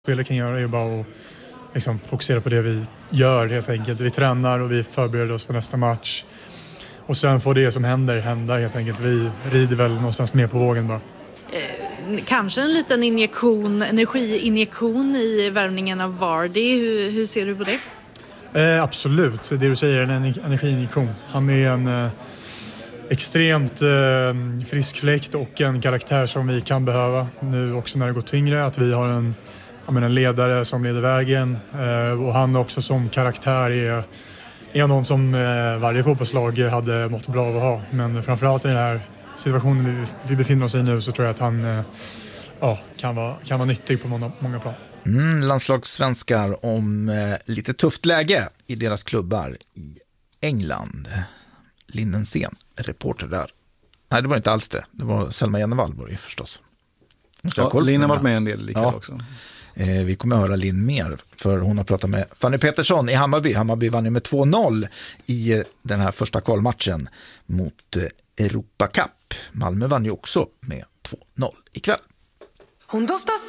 Spelare kan göra är bara att liksom fokusera på det vi gör helt enkelt. Vi tränar och vi förbereder oss för nästa match. Och sen får det som händer hända helt enkelt. Vi rider väl någonstans mer på vågen bara. Kanske en liten energiinjektion i värvningen av Vardy. Hur ser du på det? Absolut, det du säger är en energiinjektion. Han är en extremt frisk fläkt och en karaktär som vi kan behöva nu också när det går tyngre. Att vi har en ledare som leder vägen och han också som karaktär är någon som varje fotbollslag hade mått bra av att ha. Men framförallt i den här situationen vi befinner oss i nu så tror jag att han kan vara nyttig på många plan. Landslagssvenskar om lite tufft läge i deras klubbar i England. Linnensén, reporter där. Nej, det var inte alls det. Det var Selma Jennevall förstås. Linn har varit med en del likväl också. Vi kommer att höra Linn mer för hon har pratat med Fanny Pettersson i Hammarby. Hammarby vann ju med 2-0 i den här första kvalmatchen mot Europa Cup. Malmö vann ju också med 2-0 ikväll. Hon doftar